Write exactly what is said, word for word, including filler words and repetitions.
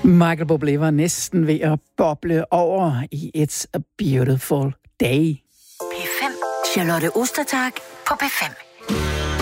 Michael Bublé var næsten ved at boble over i It's a Beautiful Day. P fem. Charlotte Ostertag på P fem.